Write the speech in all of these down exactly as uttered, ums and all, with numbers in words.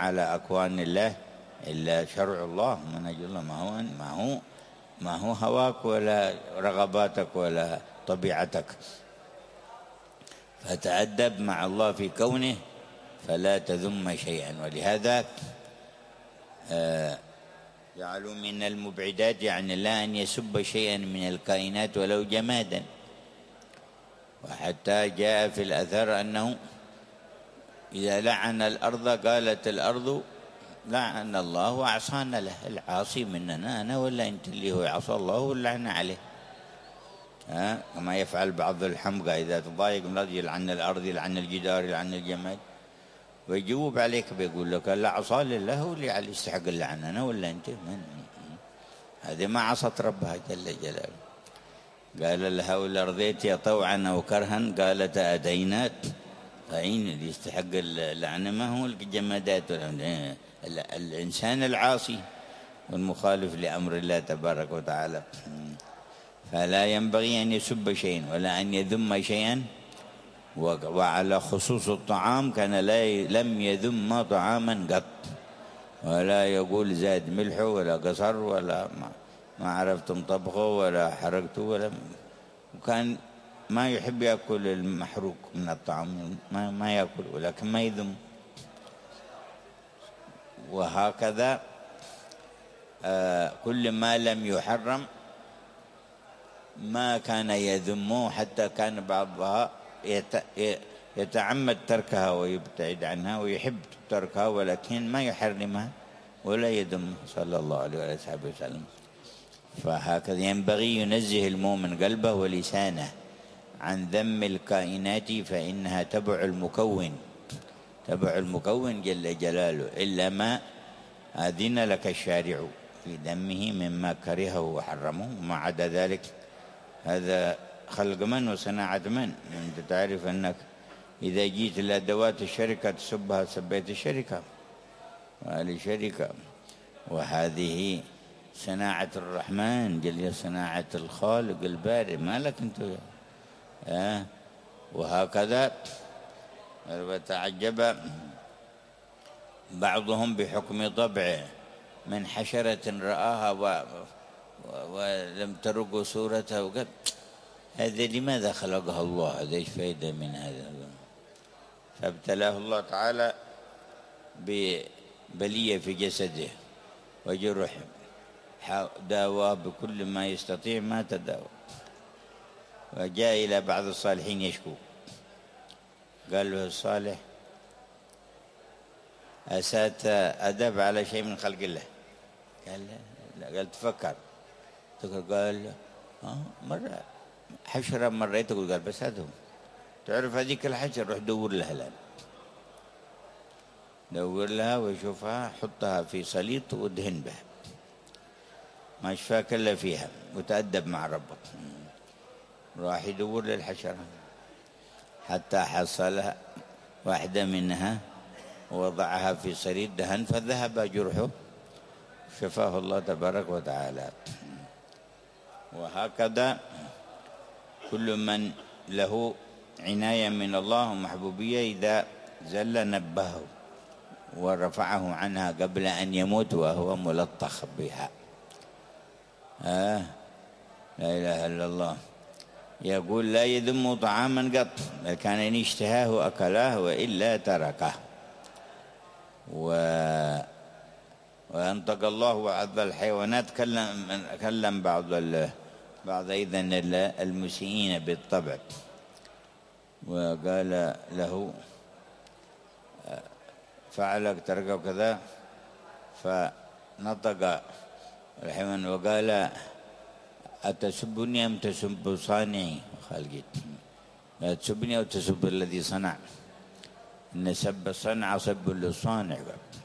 على أكوان الله إلا شرع الله منهج الله، ما هو ما هو ما هو هواك ولا رغباتك ولا طبيعتك. فتأدب مع الله في كونه فلا تذم شيئا. ولهذا جعلوا من المبعدات يعني لا أن يسب شيئا من الكائنات ولو جمادا. وحتى جاء في الأثر أنه إذا لعن الأرض قالت الأرض لعن الله وأعصانا له. العاصي مننا أنا ولا أنت اللي هو عصى الله واللعنة عليه؟ ها كما يفعل بعض الحمقى إذا تضايق من يلعن الأرض يلعن الجدار يلعن الجماد، ويجوب عليك بيقول لك لا عصى لله هو اللي على يستحق اللعنة أنا ولا أنت؟ من هذه ما عصت ربها جل جلاله. قال لها ولا رضيت طوعا أو كرها قالت أتينات. فإن اللي يستحق اللعنة ما هو الجمادات ولا الإنسان العاصي والمخالف لأمر الله تبارك وتعالى. فلا ينبغي أن يسب شيئا ولا أن يذم شيئا. وعلى خصوص الطعام كان لا لم يذم طعاما قط، ولا يقول زاد ملحه ولا قصر ولا ما, ما عرفتم طبخه ولا حرقته ولا، وكان ما يحب يأكل المحروق من الطعام، ما, ما يأكل ولكن ما يذم. وهكذا آه كل ما لم يحرم ما كان يذمه، حتى كان بعضها يتعمد تركها ويبتعد عنها ويحب تركها ولكن ما يحرمها ولا يذم صلى الله عليه وسلم. فهكذا ينبغي ينزه المؤمن قلبه ولسانه عن ذم الكائنات فإنها تبع المكون تبع المكون جل جلاله، إلا ما أذن لك الشارع في ذمه مما كرهه وحرمه، وما عدا ذلك هذا خلق من وصناعة من. أنت تعرف أنك إذا جيت لأدوات الشركة تسبها سبيت الشركة وآل الشركة، وهذه صناعة الرحمن جل، صناعة الخالق البارئ، ما لك أنت آه. وهكذا وتعجب بعضهم بحكم طبعه من حشرة رآها و... ولم ترق صورتها وقال هذا لماذا خلقها الله؟ هذا ايش فائدة من هذا؟ فابتلاه الله تعالى ببلية في جسده وجرح، داواه بكل ما يستطيع ما تداوى. وجاء إلى بعض الصالحين يشكو، قال له الصالح أسات أدب على شيء من خلق الله؟ قال لا. قال تفكر قال آه مرة حشرة مريت تقول قال بس هذا تعرف هذيك الحشرة روح دور لها الآن، دور لها وشوفها حطها في سليط ودهن بها، ما شفاك إلا فيها وتأدب مع ربك. راح يدور للحشرة حتى حصلها واحدة منها ووضعها في سرير دهن فذهب جرحه شفاه الله تبارك وتعالى. وهكذا كل من له عناية من الله ومحبوبية إذا زل نبهه ورفعه عنها قبل أن يموت وهو ملطخ بها. آه لا إله إلا الله. يقول لا يذم طعاما قط، بل كان إن اشتهاه أكلاه وإلا تركه. و وأنطق الله وعظ الحيوانات. كلم كلم بعض بعض أيضا المسيئين بالطبع وقال له فعلك تركه كذا، فنطق الحيوان وقال أتسبني أم تسب صانعي خالقي؟ لا تسبني أو تسب الذي صنع، إن سب الصنع سب للصانع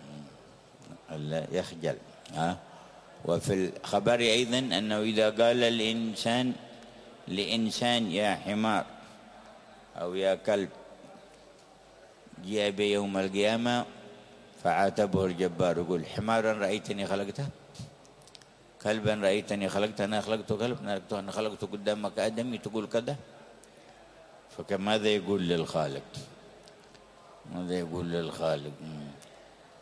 يخجل. ها وفي الخبر أيضا أنه إذا قال الإنسان لإنسان يا حمار أو يا كلب جاء يوم القيامة فعاتبه الجبار يقول حمارا رأيتني خلقته، كلبا رأيتني خلقته، أنا خلقته كلب، أنا خلقته قدامك آدمي تقول كذا. فكماذا يقول للخالق؟ ماذا يقول للخالق؟